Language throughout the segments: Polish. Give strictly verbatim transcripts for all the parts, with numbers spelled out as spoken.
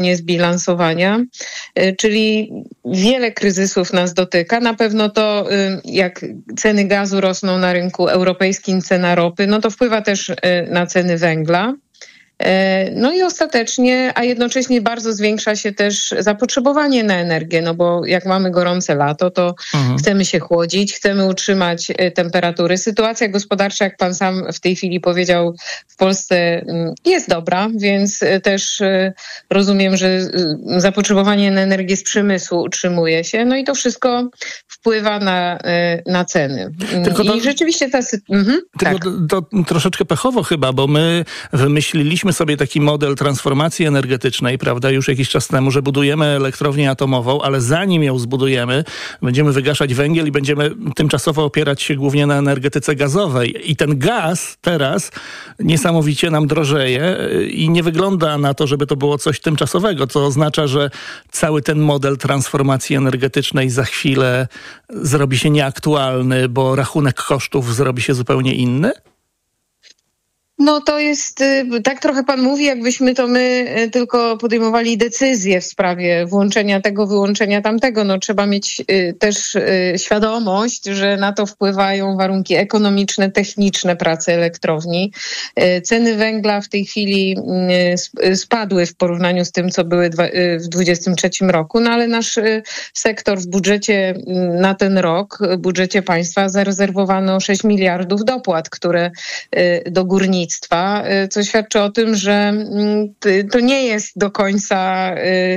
zbilansowania, czyli wiele kryzysów nas dotyka. Na pewno to, jak ceny gazu rosną na rynku europejskim, cena ropy, no to wpływa też na ceny węgla. No i ostatecznie, a jednocześnie bardzo zwiększa się też zapotrzebowanie na energię, no bo jak mamy gorące lato, to mhm. chcemy się chłodzić, chcemy utrzymać temperatury. Sytuacja gospodarcza, jak pan sam w tej chwili powiedział, w Polsce jest dobra, więc też rozumiem, że zapotrzebowanie na energię z przemysłu utrzymuje się, no i to wszystko wpływa na, na ceny. Tylko to, I rzeczywiście ta sytuacja... Mhm, tylko tak. to, to troszeczkę pechowo chyba, bo my wymyśliliśmy sobie taki model transformacji energetycznej, prawda, już jakiś czas temu, że budujemy elektrownię atomową, ale zanim ją zbudujemy, będziemy wygaszać węgiel i będziemy tymczasowo opierać się głównie na energetyce gazowej. I ten gaz teraz niesamowicie nam drożeje i nie wygląda na to, żeby to było coś tymczasowego, co oznacza, że cały ten model transformacji energetycznej za chwilę zrobi się nieaktualny, bo rachunek kosztów zrobi się zupełnie inny? No to jest, tak trochę pan mówi, jakbyśmy to my tylko podejmowali decyzje w sprawie włączenia tego, wyłączenia tamtego. No trzeba mieć też świadomość, że na to wpływają warunki ekonomiczne, techniczne pracy elektrowni. Ceny węgla w tej chwili spadły w porównaniu z tym, co były w dwudziestym trzecim roku, no ale nasz sektor w budżecie na ten rok, w budżecie państwa zarezerwowano sześć miliardów dopłat, które do górnictwa, co świadczy o tym, że to nie jest do końca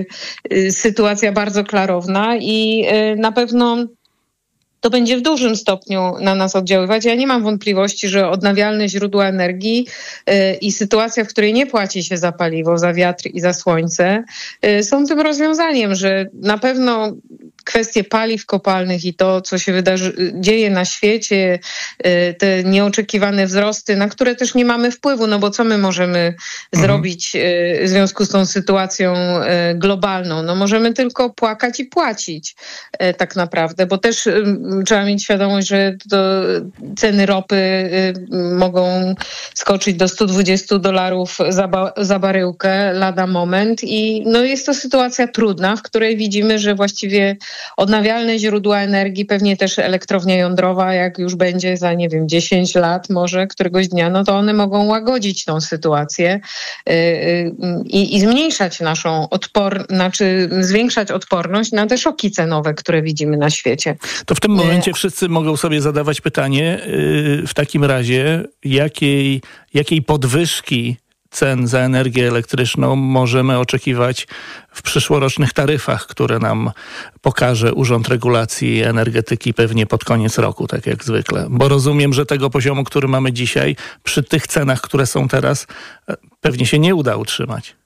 sytuacja bardzo klarowna i na pewno to będzie w dużym stopniu na nas oddziaływać. Ja nie mam wątpliwości, że odnawialne źródła energii i sytuacja, w której nie płaci się za paliwo, za wiatr i za słońce, są tym rozwiązaniem, że na pewno kwestie paliw kopalnych i to, co się wydarzy, dzieje na świecie, te nieoczekiwane wzrosty, na które też nie mamy wpływu, no bo co my możemy mhm. zrobić w związku z tą sytuacją globalną? No możemy tylko płakać i płacić tak naprawdę, bo też trzeba mieć świadomość, że to ceny ropy mogą skoczyć do stu dwudziestu dolarów za, ba- za baryłkę lada moment i no jest to sytuacja trudna, w której widzimy, że właściwie odnawialne źródła energii, pewnie też elektrownia jądrowa, jak już będzie za, nie wiem, dziesięć lat może któregoś dnia, no to one mogą łagodzić tą sytuację i, i zmniejszać naszą odporność, znaczy zwiększać odporność na te szoki cenowe, które widzimy na świecie. To w tym momencie wszyscy mogą sobie zadawać pytanie w takim razie, jakiej, jakiej podwyżki cen za energię elektryczną możemy oczekiwać w przyszłorocznych taryfach, które nam pokaże Urząd Regulacji Energetyki pewnie pod koniec roku, tak jak zwykle. Bo rozumiem, że tego poziomu, który mamy dzisiaj, przy tych cenach, które są teraz, pewnie się nie uda utrzymać.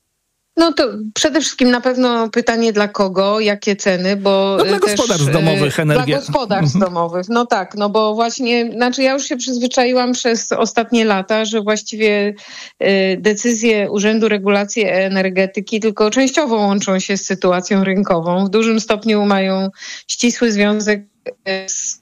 No to przede wszystkim na pewno pytanie dla kogo, jakie ceny, bo no dla też, gospodarstw domowych energia. Dla gospodarstw domowych, no tak, no bo właśnie, znaczy ja już się przyzwyczaiłam przez ostatnie lata, że właściwie decyzje Urzędu Regulacji Energetyki tylko częściowo łączą się z sytuacją rynkową. W dużym stopniu mają ścisły związek z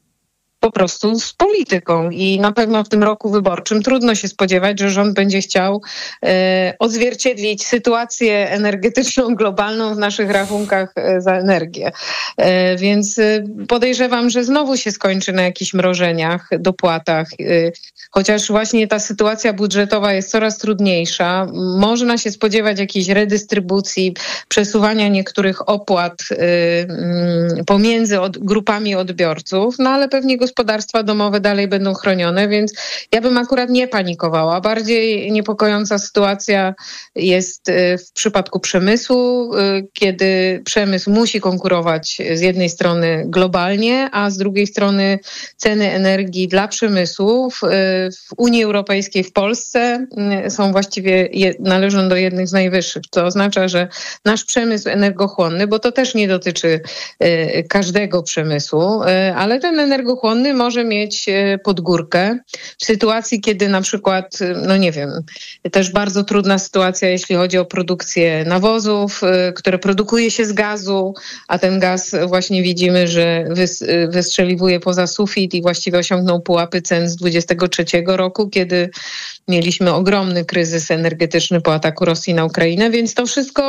po prostu z polityką i na pewno w tym roku wyborczym trudno się spodziewać, że rząd będzie chciał e, odzwierciedlić sytuację energetyczną globalną w naszych rachunkach e, za energię. E, więc e, podejrzewam, że znowu się skończy na jakichś mrożeniach, dopłatach. E, chociaż właśnie ta sytuacja budżetowa jest coraz trudniejsza, można się spodziewać jakiejś redystrybucji, przesuwania niektórych opłat e, m, pomiędzy od, grupami odbiorców, no ale pewnie gospodarstwa domowe dalej będą chronione, więc ja bym akurat nie panikowała. Bardziej niepokojąca sytuacja jest w przypadku przemysłu, kiedy przemysł musi konkurować z jednej strony globalnie, a z drugiej strony ceny energii dla przemysłu w, w Unii Europejskiej, w Polsce są właściwie, należą do jednych z najwyższych, co oznacza, że nasz przemysł energochłonny, bo to też nie dotyczy każdego przemysłu, ale ten energochłonny rolny może mieć pod górkę w sytuacji, kiedy na przykład, no nie wiem, też bardzo trudna sytuacja, jeśli chodzi o produkcję nawozów, które produkuje się z gazu, a ten gaz właśnie widzimy, że wystrzeliwuje poza sufit i właściwie osiągnął pułapy cen z dwudziestego trzeciego roku, kiedy mieliśmy ogromny kryzys energetyczny po ataku Rosji na Ukrainę, więc to wszystko